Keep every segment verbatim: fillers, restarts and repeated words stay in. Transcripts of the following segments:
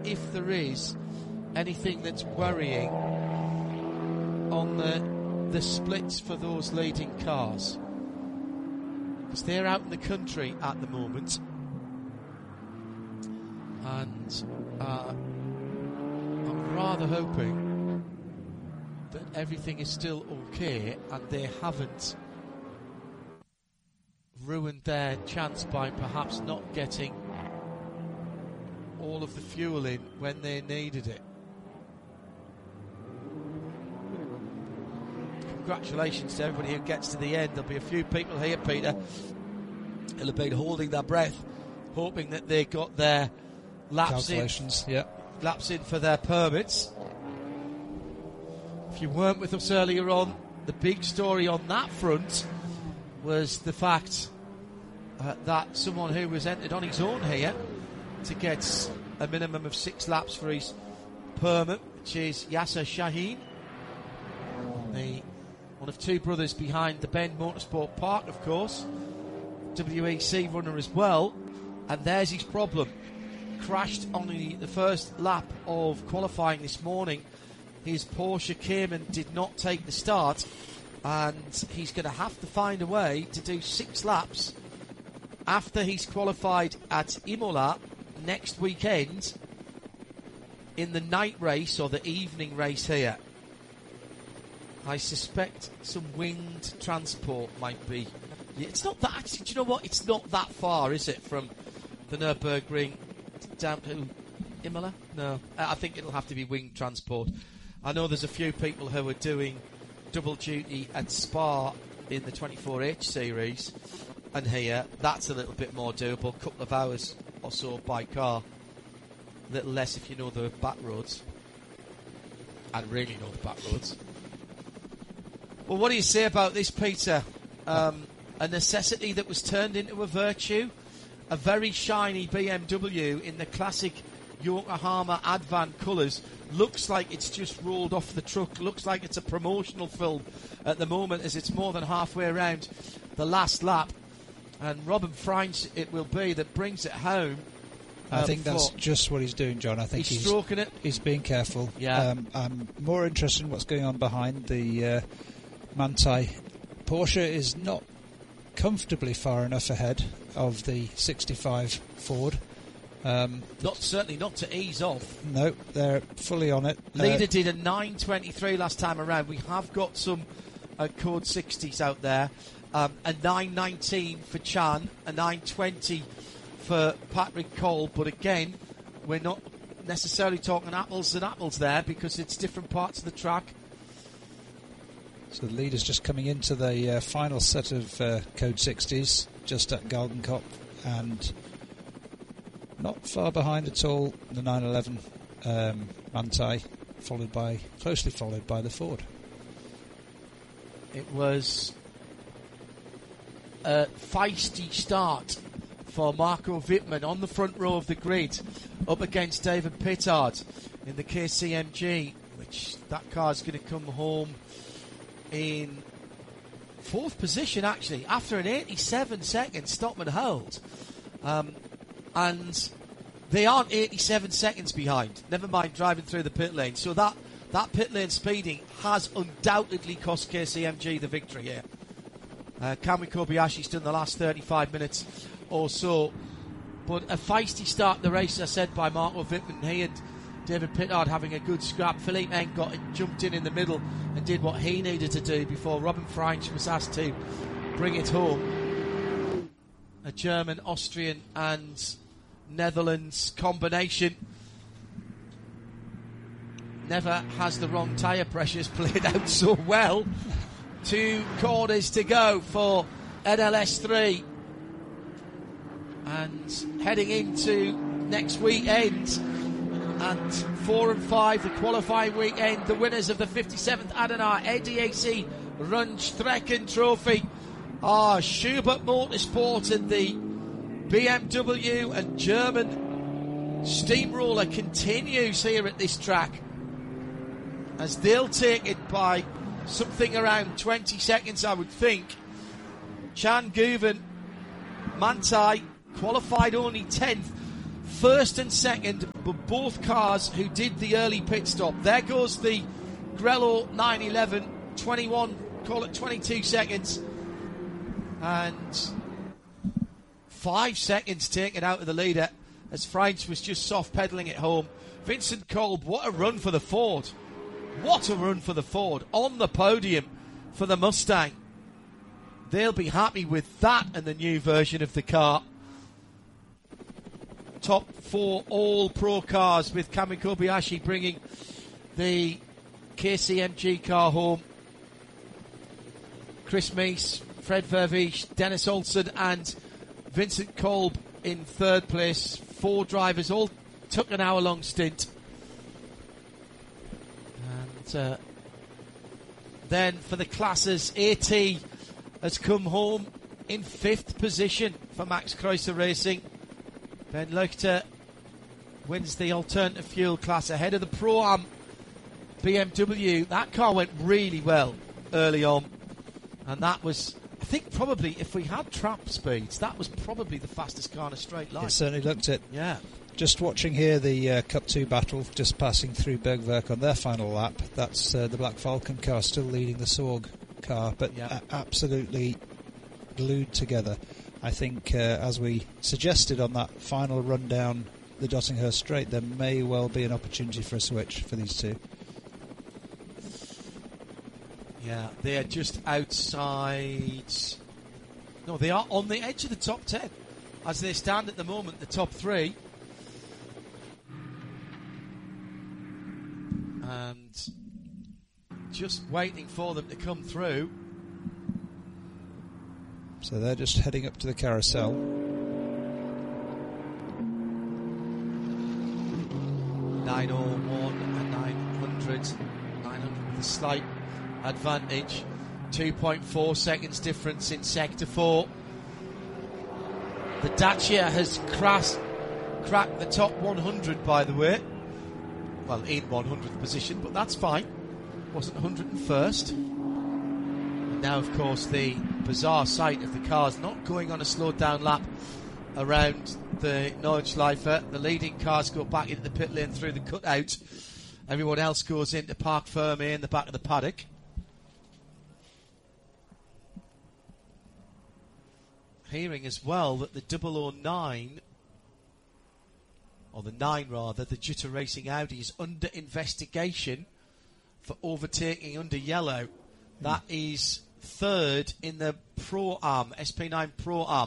if there is anything that's worrying on the the splits for those leading cars, because they're out in the country at the moment, and uh, I'm rather hoping that everything is still okay and they haven't ruined their chance by perhaps not getting all of the fuel in when they needed it. Congratulations to everybody who gets to the end. There'll be a few people here, Peter, who'll have been holding their breath, hoping that they got their laps in, yeah. laps in for their permits. If you weren't with us earlier on, the big story on that front was the fact uh, that someone who was entered on his own here to get a minimum of six laps for his permit, which is Yasser Shaheen, the one of two brothers behind the Bend Motorsport Park, of course, W E C runner as well. And there's his problem. Crashed on the, the first lap of qualifying this morning. His Porsche Cayman did not take the start, and he's going to have to find a way to do six laps after he's qualified at Imola next weekend in the night race or the evening race here. I suspect some winged transport might be. It's not that, actually, do you know what? It's not that far, is it, from the Nürburgring down to Imola? No, I think it'll have to be winged transport. I know there's a few people who are doing double duty at Spa in the twenty-four H series, and here that's a little bit more doable, a couple of hours or so by car. A little less if you know the back roads, and really know the back roads. Well, what do you say about this, Peter? Um, a necessity that was turned into a virtue. A very shiny B M W in the classic Yokohama Advan colours. Looks like it's just rolled off the truck. Looks like it's a promotional film at the moment, as it's more than halfway around the last lap. And Robin French it will be that brings it home. I um, think that's just what he's doing, John. I think he's, he's stroking it. He's being careful. Yeah. Um, I'm more interested in what's going on behind the uh, Manthey. Porsche is not comfortably far enough ahead of the sixty-five Ford. Um, not certainly not to ease off. No, they're fully on it. Leader uh, did a nine twenty-three last time around. We have got some uh, code sixties out there. Um, a nine nineteen for Chan, a nine twenty for Patrick Cole. But again, we're not necessarily talking apples and apples there, because it's different parts of the track. So the leader's just coming into the uh, final set of uh, code sixties, just at Galgenkopf, and not far behind at all the nine eleven um, Manthey, followed by closely followed by the Ford. It was a feisty start for Marco Wittmann on the front row of the grid, up against David Pittard in the K C M G, which that car's going to come home in fourth position, actually, after an eighty-seven second stop and hold. Um, and they aren't eighty-seven seconds behind, never mind driving through the pit lane. So that, that pit lane speeding has undoubtedly cost K C M G the victory here. Uh, Kamui Kobayashi's done the last thirty-five minutes or so. But a feisty start to the race, as I said, by Marco Wittmann. He and David Pittard having a good scrap. Philippe Eng got jumped in in the middle and did what he needed to do before Robin French was asked to bring it home. A German, Austrian and Netherlands combination. Never has the wrong tyre pressures played out so well. Two corners to go for N L S three. And heading into next weekend, and four and five, the qualifying weekend, the winners of the fifty-seventh Adenar A D A C Rundstrecken Trophy are Schubert Motorsport, and the B M W and German steamroller continues here at this track, as they'll take it by something around twenty seconds, I would think. Chan Guven, Manthey, qualified only tenth, first and second, but both cars who did the early pit stop. There goes the Grello nine eleven, twenty-one, call it twenty-two seconds. And five seconds taken out of the leader as Franz was just soft pedalling it home. Vincent Kolb, what a run for the Ford. What a run for the Ford. On the podium for the Mustang. They'll be happy with that and the new version of the car. Top four all-pro cars with Kamui Kobayashi bringing the K C M G car home. Chris Meese, Fred Vervies, Dennis Olsen and Vincent Kolb in third place. Four drivers all took an hour-long stint. And uh, then for the classes, AT has come home in fifth position for Max Kreuzer Racing. Ben Leuchter wins the alternative fuel class ahead of the Pro-Am B M W. That car went really well early on. And that was, I think probably, if we had trap speeds, that was probably the fastest car in a straight line. It certainly looked it. Yeah. Just watching here the uh, Cup two battle, just passing through Bergwerk on their final lap. That's uh, the Black Falcon car still leading the Sorg car, but yeah. a- absolutely glued together. I think, uh, as we suggested on that final run down the Dottinghurst Straight, there may well be an opportunity for a switch for these two. Yeah, they are just outside. No, they are on the edge of the top ten. As they stand at the moment, the top three. And just waiting for them to come through. So they're just heading up to the carousel. nine oh one and nine hundred. nine hundred with a slight advantage. two point four seconds difference in sector four. The Dacia has crash, cracked the top one hundred, by the way. Well, in one hundredth position, but that's fine. Wasn't one hundred first. And now, of course, the bizarre sight of the cars not going on a slowed down lap around the Nordschleife. The leading cars go back into the pit lane through the cutout. Everyone else goes into Parc Ferme in the back of the paddock. Hearing as well that the double oh nine, or the nine rather, the Jutta Racing Audi is under investigation for overtaking under yellow. That is third in the Pro-Am, S P nine Pro-Am.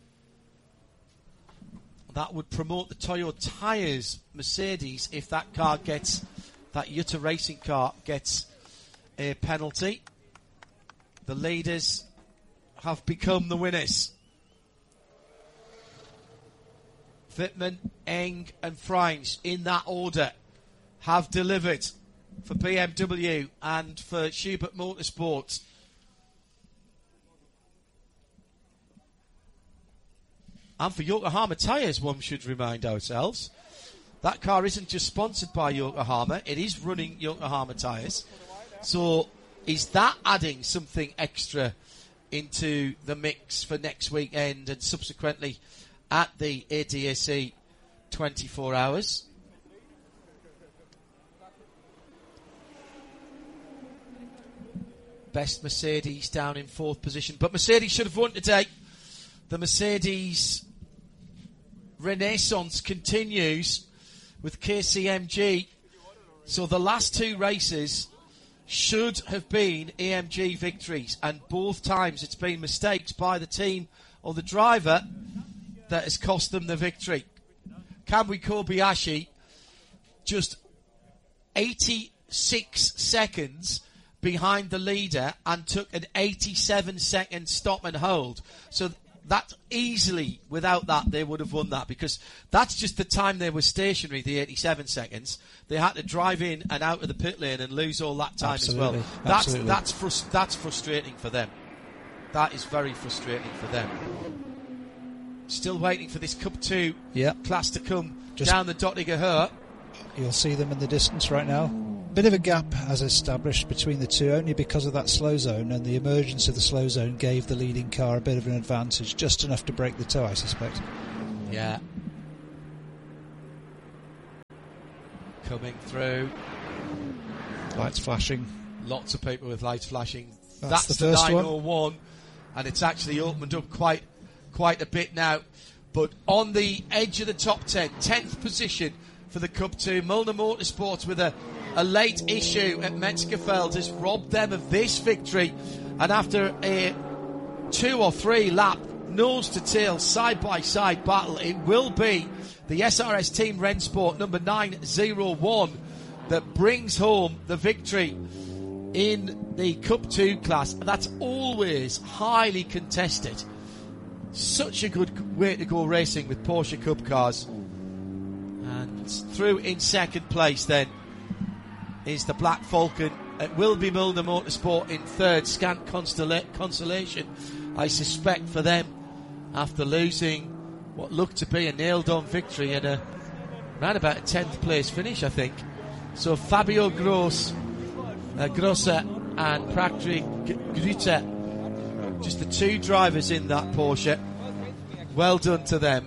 That would promote the Toyo Tyres Mercedes if that car gets, that Jutta Racing car gets a penalty. The leaders have become the winners. Wittmann, Eng and Franz, in that order, have delivered for B M W and for Schubert Motorsport. And for Yokohama Tyres, one should remind ourselves. That car isn't just sponsored by Yokohama, it is running Yokohama Tyres. So is that adding something extra into the mix for next weekend and subsequently at the A D A C twenty-four hours? Best Mercedes down in fourth position. But Mercedes should have won today. The Mercedes renaissance continues with K C M G. So the last two races should have been A M G victories. And both times it's been mistakes by the team or the driver that has cost them the victory. Kamui Kobayashi just eighty-six seconds behind the leader and took an eighty-seven second stop and hold. So that easily, without that, they would have won that, because that's just the time they were stationary, the eighty-seven seconds. They had to drive in and out of the pit lane and lose all that time Absolutely. as well. That's Absolutely. that's frus- that's frustrating for them. That is very frustrating for them. Still waiting for this Cup two Yep. class to come Just down the Dottinger Her. You'll see them in the distance right now. Bit of a gap has established between the two, only because of that slow zone, and the emergence of the slow zone gave the leading car a bit of an advantage, just enough to break the toe, I suspect. Yeah. coming through. Lights flashing. Lots of people with lights flashing. That's, That's the, the first nine one. oh one, and it's actually opened up quite quite a bit now. But on the edge of the top ten, tenth position for the Cup two, Milner Motorsports with a, a late issue at Metzgerfeld has robbed them of this victory. And after a two or three lap nose to tail side by side battle, it will be the S R S Team Rennsport number nine oh one that brings home the victory in the Cup two class. That's always highly contested. Such a good way to go racing with Porsche Cup cars. And through in second place then is the Black Falcon. It will be Milner Motorsport in third. Scant consola- consolation, I suspect, for them after losing what looked to be a nailed-on victory and a round about a tenth place finish, I think. So Fabio Gross, uh, Grosser and Patrick Grüter, just the two drivers in that Porsche. Well done to them.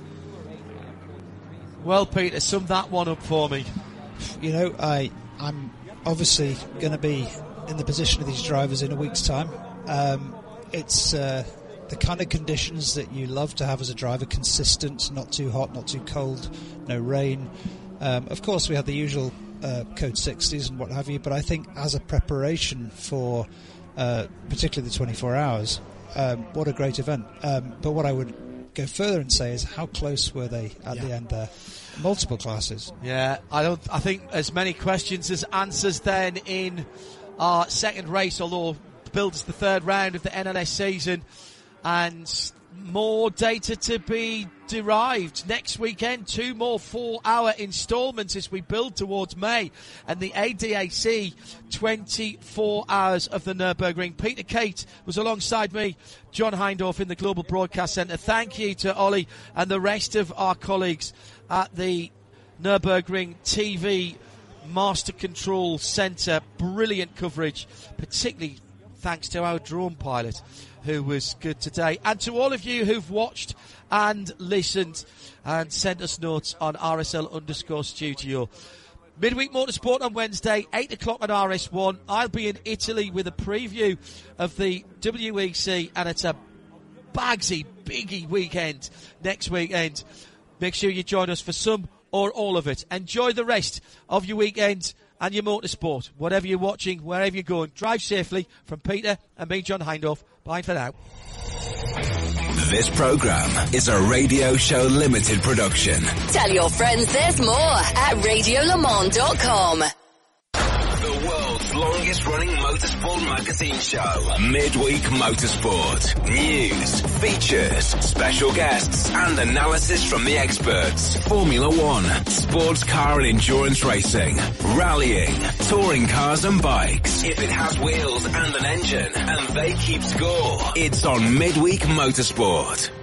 Well, Peter, sum that one up for me. You know, I, I'm obviously going to be in the position of these drivers in a week's time. Um, it's uh, the kind of conditions that you love to have as a driver, consistent, not too hot, not too cold, no rain. Um, of course, we had the usual uh, Code sixties and what have you, but I think as a preparation for uh, particularly the twenty-four hours, um, what a great event. Um, but what I would go further and say is how close were they at yeah. the end there? Multiple classes. Yeah, I don't. I think as many questions as answers then in our second race, although builds the third round of the N L S season, and more data to be derived next weekend. Two more four-hour instalments as we build towards May and the A D A C twenty-four hours of the Nürburgring. Peter Kate was alongside me, John Hindhaugh in the Global Broadcast Centre. Thank you to Ollie and the rest of our colleagues at the Nürburgring T V Master Control Centre. Brilliant coverage, particularly thanks to our drone pilot, who was good today. And to all of you who've watched and listened and sent us notes on R S L underscore studio. Midweek Motorsport on Wednesday, eight o'clock on R S one. I'll be in Italy with a preview of the W E C, and it's a bagsy, biggie weekend next weekend. Make sure you join us for some or all of it. Enjoy the rest of your weekend and your motorsport. Whatever you're watching, wherever you're going, drive safely. From Peter and me, John Hindhaugh. Bye for now. This programme is a Radio Show Limited production. Tell your friends there's more at radio le mans dot com. The world's longest running motorsport magazine show. Midweek Motorsport. News, features, special guests and analysis from the experts. Formula One, sports car and endurance racing, rallying, touring cars and bikes. If it has wheels and an engine and they keep score, it's on Midweek Motorsport.